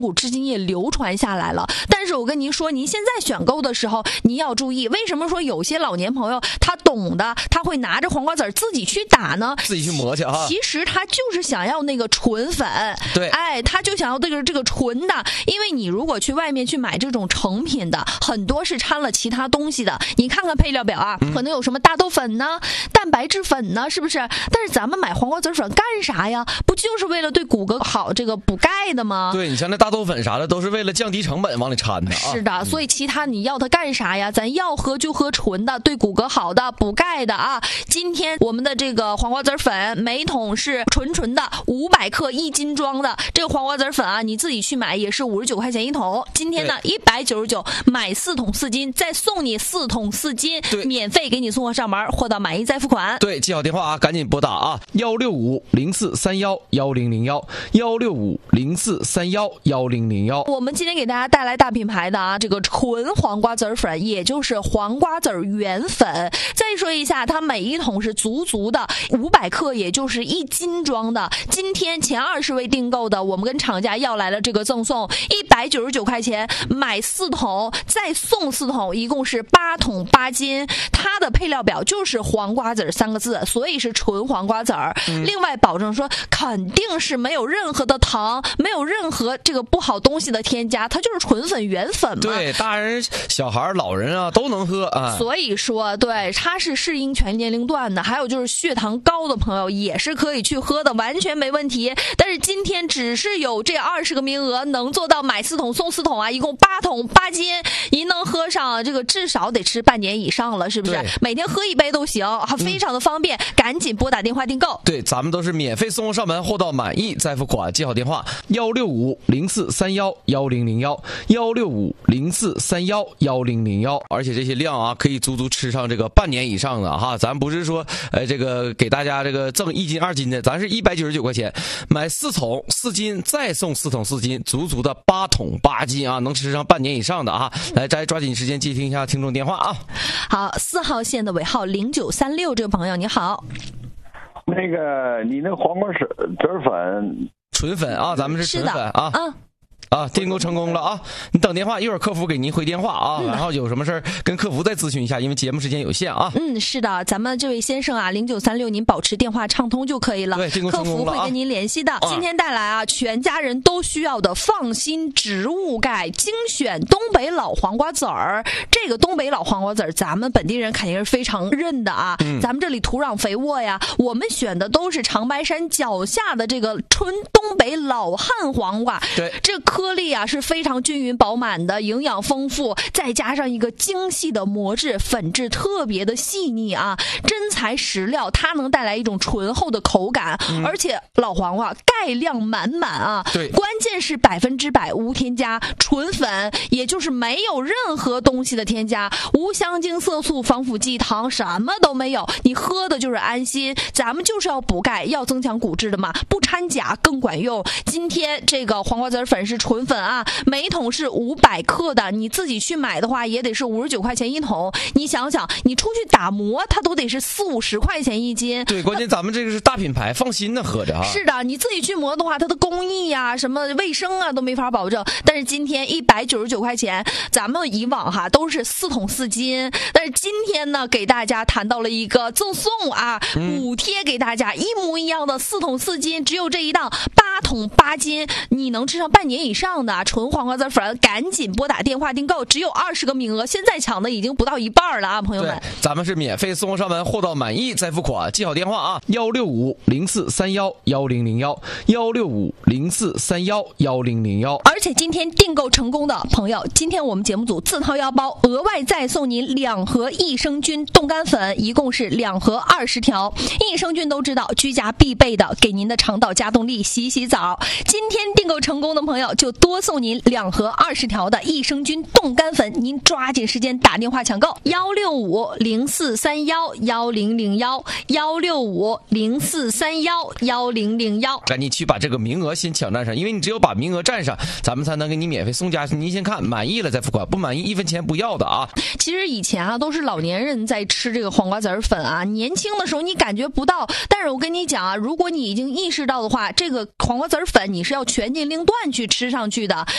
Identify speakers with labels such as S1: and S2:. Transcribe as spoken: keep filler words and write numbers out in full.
S1: 古至今也流传下来了。但是我跟您说，您现在选购的时候您要注意，为什么说有些老年朋友他懂的，他会拿着黄瓜籽自己去打呢？
S2: 自己去磨去啊。
S1: 其实他就是想要那个纯粉，
S2: 对，
S1: 哎，他就想要这个这个纯的。因为你如果去外面去买这种成品的，很多是掺了其他东西的。你看看配料表啊，嗯、可能有什么大豆粉呢、蛋白质粉呢，是不是？但是咱们买黄瓜籽粉干啥呀？不就是为了对骨骼好，这个补钙的吗？
S2: 对，你像那大豆粉啥的，都是为了降低成本往里掺的啊。
S1: 是的，所以其他你要它干啥呀？咱要喝就喝纯的，对骨骼好的、补钙的啊。今天我们的这个黄瓜籽粉每桶是纯纯的，五百克一斤装的。这个黄瓜籽粉啊，你自己去买也是五十九块钱一桶。今天呢，一百九十九买四桶四斤，再送你四桶四斤，免费给你送货上门，货到满意再付款。
S2: 对，记好电话啊，赶紧拨打啊，幺六五零四三幺幺零零幺，幺六五零四三幺幺零零幺。
S1: 我们今天给大家带来大品牌的啊，这个纯黄瓜籽粉，也就是黄瓜籽原粉。再说一下，它每一桶是足足的五百克，也就是一斤装的。今天前二十位订购的，我们跟厂家要来了这个赠送，一百九十九块钱买四桶，再送四桶，一共是八桶八斤。它的配料表就是黄瓜籽三个字，所以是纯黄瓜籽儿。嗯、另外保证说肯定是没有任何的糖，没有任何这个不好东西的添加，它就是纯粉原粉嘛。
S2: 对，大人、小孩、老人啊都能喝啊。
S1: 所以说，对，它是适应全年龄段的，还有就是血糖高的朋友也是可以去喝的，完全没问题。但是今天只是有这二十个名额，能做到买四桶送四桶啊，一共八桶八斤，您能喝上这个至少得吃半年以上了，是不是？每天喝一杯都行，非常的方便，嗯、赶紧拨打电话订购。
S2: 对，咱们都是免费送货上门，货到满意再付款。记好电话：幺六五零四三幺幺零零幺，幺六五零四三幺幺零零幺。而且这些量啊，可以足足吃上这个半年以上的哈。咱不是说，呃，这个给大家这个赠一斤二斤的，咱是一百九十九块钱买四桶四斤，再送四桶四斤，足足的八桶八斤啊，能吃上半年以上的啊。来，再抓紧时间接听一下听众电话啊。
S1: 好，四号线的尾号零九三六这个朋友你好。
S3: 那个，你那黄瓜籽粉，
S2: 纯粉啊，咱们是纯粉啊。
S1: 嗯。
S2: 啊，订购成功了啊！你等电话，一会儿客服给您回电话啊。嗯、然后有什么事儿跟客服再咨询一下，因为节目时间有限啊。
S1: 嗯，是的，咱们这位先生啊，零九三六，您保持电话畅通就可以了。
S2: 对，订购成功了啊。
S1: 客服会跟您联系的。今天带来啊，全家人都需要的放心植物钙精选东北老黄瓜籽儿。这个东北老黄瓜籽儿，咱们本地人肯定是非常认的啊。嗯、咱们这里土壤肥沃呀，我们选的都是长白山脚下的这个纯东北老汉黄瓜。
S2: 对，
S1: 这颗粒啊是非常均匀饱满的，营养丰富，再加上一个精细的磨制，粉质特别的细腻啊，真材实料，它能带来一种醇厚的口感，嗯、而且老黄瓜钙量满满啊。
S2: 对，
S1: 关键是百分之百无添加，纯粉，也就是没有任何东西的添加，无香精、色素、防腐剂、糖，什么都没有，你喝的就是安心。咱们就是要补钙，要增强骨质的嘛，不掺钾更管用。今天这个黄瓜籽粉是纯粉啊，每一桶是五百克的，你自己去买的话也得是五十九块钱一桶。你想想，你出去打磨，它都得是四五十块钱一斤。
S2: 对，关键咱们这个是大品牌，放心的喝着啊。
S1: 是的，你自己去磨的话，它的工艺呀、啊、什么卫生啊都没法保证。但是今天一百九十九块钱，咱们以往哈都是四桶四斤，但是今天呢给大家谈到了一个赠送啊，补贴给大家一模一样的四桶四斤，只有这一档八桶八斤，你能吃上半年以上的纯黄瓜籽粉，赶紧拨打电话订购，只有二十个名额，现在抢的已经不到一半了啊，朋友们。
S2: 咱们是免费送货上门，货到满意再付款。记好电话啊，幺六五零四三幺幺零零幺，幺六五零四三幺幺零零幺。
S1: 而且今天订购成功的朋友，今天我们节目组自掏腰包，额外再送您两盒益生菌冻干粉，一共是两盒二十条。益生菌都知道，居家必备的，给您的肠道加动力，洗洗澡。今天订购成功的朋友，就多送您两盒二十条的益生菌冻干粉，您抓紧时间打电话抢购，幺六五零四三幺幺零零幺，幺六五零四三幺幺零零幺。
S2: 赶紧去把这个名额先抢占上，因为你只有把名额占上，咱们才能给你免费送家去。您先看满意了再付款，不满意一分钱不要的啊。
S1: 其实以前啊都是老年人在吃这个黄瓜籽粉啊，年轻的时候你感觉不到，但是我跟你讲啊，如果你已经意识到的话，这个黄瓜籽粉你是要全年龄段去吃上去的。